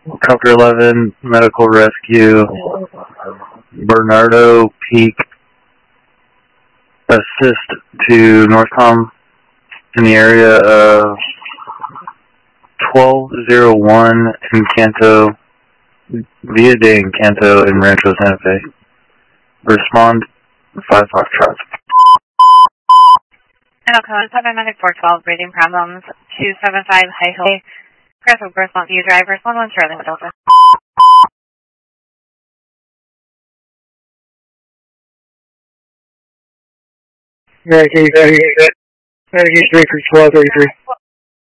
Copter 11, medical rescue, Bernardo Peak, assist to Northcom in the area of 1201 Encanto, Via de Encanto in Rancho Santa Fe. Respond 5 Foxtrot. Code 79412, breathing problems, 275 High Hill, Graphic Birth View drivers, 11 Sterling Delta. Medicaid 3 for 1233.